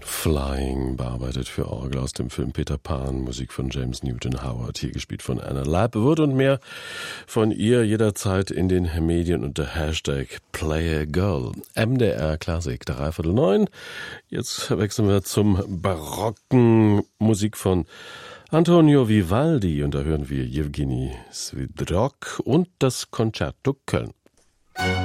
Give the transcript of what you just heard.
Flying, bearbeitet für Orgel aus dem Film Peter Pan, Musik von James Newton Howard, hier gespielt von Anna Lapwood und mehr von ihr jederzeit in den Medien unter Hashtag #PlayAGirl. MDR Klassik, 8:45. Jetzt wechseln wir zum barocken Musik von Antonio Vivaldi und da hören wir Jewgeni Swidrok und das Concerto Köln.